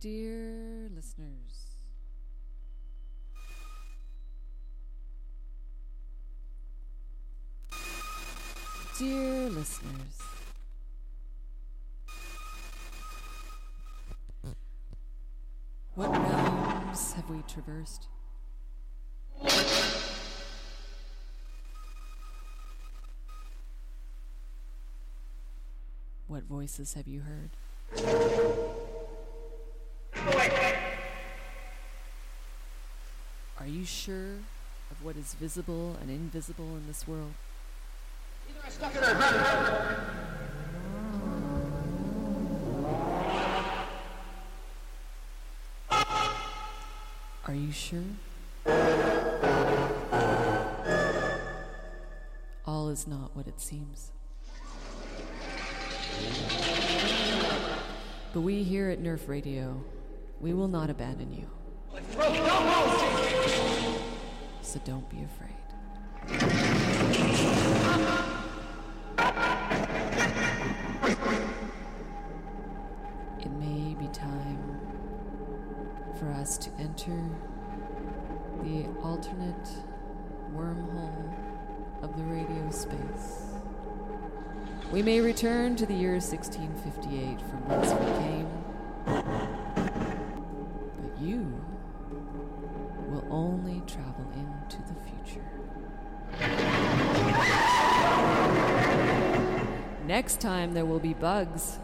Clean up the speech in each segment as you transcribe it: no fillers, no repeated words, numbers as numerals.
Dear listeners, dear listeners, what realms have we traversed? What voices have you heard? Are you sure of what is visible and invisible in this world? Are you sure? All is not what it seems. But we here at Nerf Radio, we will not abandon you. So don't be afraid. It may be time for us to enter the alternate wormhole of the radio space. We may return to the year 1658 from whence we came, but you will only travel into the future. Next time there will be bugs.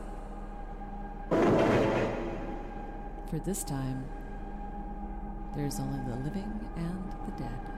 For this time, there's only the living and the dead.